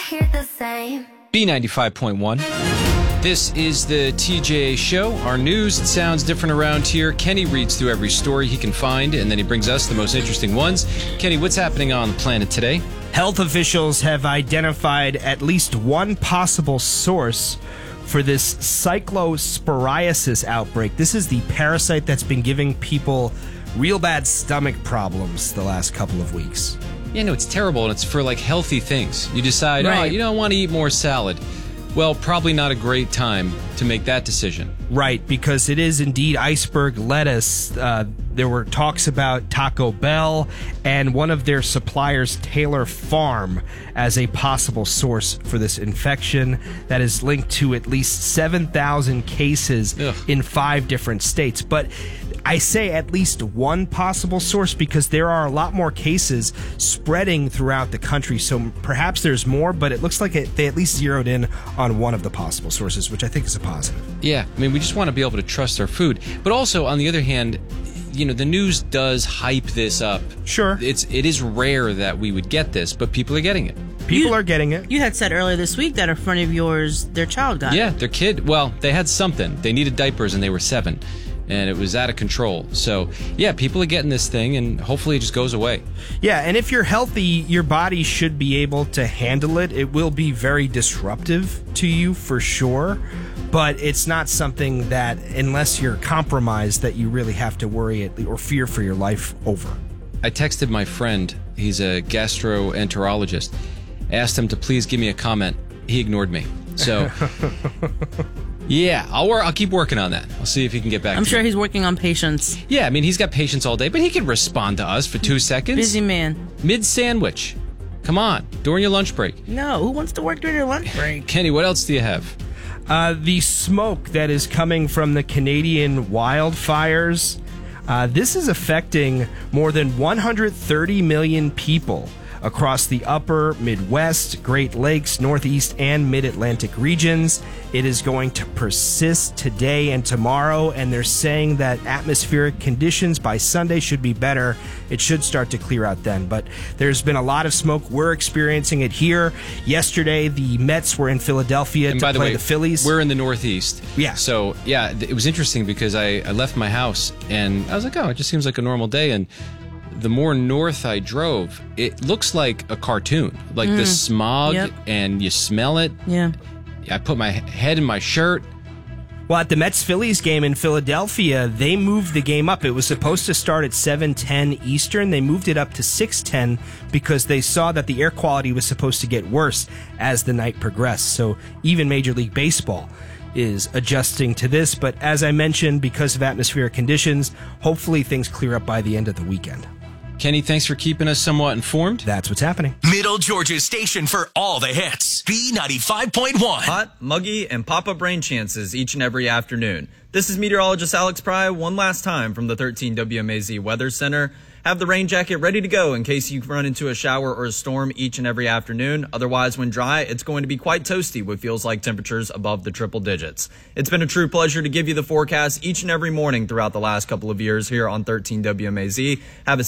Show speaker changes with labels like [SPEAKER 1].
[SPEAKER 1] hear the same.
[SPEAKER 2] B95.1. This is the TJA Show. Our news, it sounds different around here. Kenny reads through every story he can find, and then he brings us the most interesting ones. Kenny, what's happening on the planet today?
[SPEAKER 3] Health officials have identified at least one possible source for this cyclosporiasis outbreak. This is the parasite that's been giving people real bad stomach problems the last couple of weeks.
[SPEAKER 2] Yeah, no, it's terrible, and it's for, healthy things. You decide,
[SPEAKER 3] Right.
[SPEAKER 2] I want to eat more salad. Well, probably not a great time to make that decision.
[SPEAKER 3] Right, because it is indeed iceberg lettuce. There were talks about Taco Bell and one of their suppliers, Taylor Farm, as a possible source for this infection that is linked to at least 7,000 cases in 5 different states. But I say at least one possible source because there are a lot more cases spreading throughout the country. So perhaps there's more, but it looks like they at least zeroed in on one of the possible sources, which I think is a positive.
[SPEAKER 2] Yeah, I mean, we just want to be able to trust our food. But also, on the other hand, the news does hype this up.
[SPEAKER 3] Sure.
[SPEAKER 2] It is rare that we would get this, but people are getting it.
[SPEAKER 3] People are getting it.
[SPEAKER 4] You had said earlier this week that a friend of yours, their child got it.
[SPEAKER 2] Yeah, their kid, well, they had something. They needed diapers and they were 7. And it was out of control. So, yeah, people are getting this thing, and hopefully it just goes away.
[SPEAKER 3] Yeah, and if you're healthy, your body should be able to handle it. It will be very disruptive to you for sure, but it's not something that, unless you're compromised, that you really have to worry or fear for your life over.
[SPEAKER 2] I texted my friend. He's a gastroenterologist. Asked him to please give me a comment. He ignored me. So... Yeah, I'll keep working on that. I'll see if he can get back to me.
[SPEAKER 4] I'm sure he's working on patience.
[SPEAKER 2] Yeah, I mean, he's got patience all day, but he can respond to us for 2 seconds.
[SPEAKER 4] Busy man.
[SPEAKER 2] Mid-sandwich. Come on, during your lunch break.
[SPEAKER 4] No, who wants to work during your lunch break?
[SPEAKER 2] Kenny, what else do you have?
[SPEAKER 3] The smoke that is coming from the Canadian wildfires, this is affecting more than 130 million people across the upper Midwest, Great Lakes, Northeast, and Mid-Atlantic regions. It is going to persist today and tomorrow, and they're saying that atmospheric conditions by Sunday should be better. It should start to clear out then, but there's been a lot of smoke. We're experiencing it here. Yesterday, the Mets were in Philadelphia to play the Phillies.
[SPEAKER 2] We're in the Northeast.
[SPEAKER 3] Yeah.
[SPEAKER 2] So, yeah, it was interesting because I left my house, and I was like, it just seems like a normal day, and the more north I drove, it looks like a cartoon. Like the smog, and you smell it.
[SPEAKER 4] Yeah.
[SPEAKER 2] I put my head in my shirt.
[SPEAKER 3] Well, at the Mets-Phillies game in Philadelphia, they moved the game up. It was supposed to start at 7:10 Eastern. They moved it up to 6:10 because they saw that the air quality was supposed to get worse as the night progressed. So even Major League Baseball is adjusting to this. But as I mentioned, because of atmospheric conditions, hopefully things clear up by the end of the weekend.
[SPEAKER 2] Kenny, thanks for keeping us somewhat informed.
[SPEAKER 3] That's what's happening.
[SPEAKER 5] Middle Georgia's station for all the hits. B95.1.
[SPEAKER 6] Hot, muggy, and pop-up rain chances each and every afternoon. This is meteorologist Alex Pry one last time from the 13 WMAZ Weather Center. Have the rain jacket ready to go in case you run into a shower or a storm each and every afternoon. Otherwise, when dry, it's going to be quite toasty with feels like temperatures above the triple digits. It's been a true pleasure to give you the forecast each and every morning throughout the last couple of years here on 13 WMAZ. Have a